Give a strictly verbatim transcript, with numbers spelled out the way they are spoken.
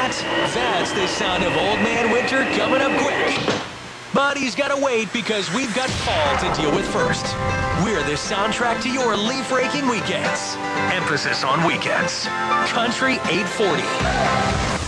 that? That's the sound of Old Man Winter coming up quick. But he's got to wait because we've got fall to deal with first. We're the soundtrack to your leaf-raking weekends. Emphasis on weekends. Country eight forty.